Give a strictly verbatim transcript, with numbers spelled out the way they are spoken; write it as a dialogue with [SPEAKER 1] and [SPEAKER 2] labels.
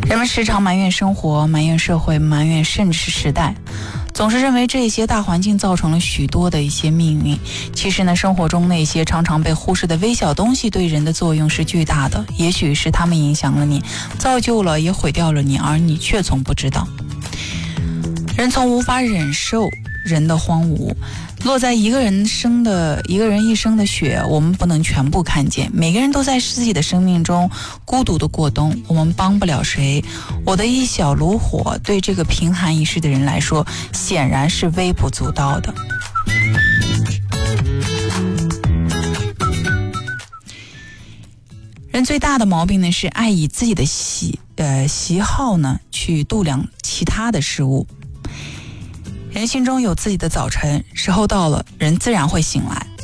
[SPEAKER 1] 人们时常埋怨生活，埋怨社会，埋怨甚至是时代，总是认为这些大环境造成了许多的一些命运。其实呢，生活中那些常常被忽视的微小东西对人的作用是巨大的，也许是他们影响了你，造就了也毁掉了你，而你却从不知道。人从无法忍受人的荒芜，落在一个人生的一个人一生的雪，我们不能全部看见。每个人都在自己的生命中孤独的过冬，我们帮不了谁。我的一小炉火，对这个贫寒一世的人来说，显然是微不足道的。人最大的毛病呢，是爱以自己的喜呃喜好呢去度量其他的事物。人心中有自己的早晨，时候到了，人自然会醒来。